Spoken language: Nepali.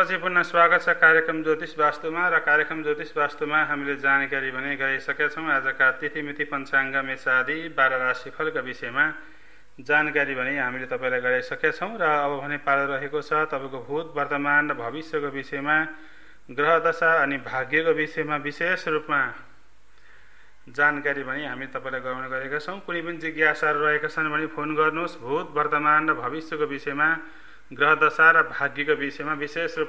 विरामपछि पुनः स्वागत छ कार्यक्रम ज्योतिष वास्तुमा र कार्यक्रम ज्योतिष वास्तुमा हामीले जानकारी भने गराइसकेका छौँ। आजका तिथिमिति पञ्चाङ्ग मेषादि 12 राशिफलका विषयमा जानकारी भने हामीले तपाईलाई गराइसकेका छौँ र अब भने पालो रहेको छ तपाईको भूत वर्तमान र भविष्यको विषयमा ग्रह दशा अनि भाग्यको विषयमा विशेष रूपमा जानकारी भने हामी तपाईलाई गराउने गरेका छौँ। कुनै पनि जिज्ञासाहरू रहेका छन् भने फोन गर्नुहोस्। भूत वर्तमान र भविष्यको विषयमा ग्रह दशा र भाग्यको विषयमा विशेष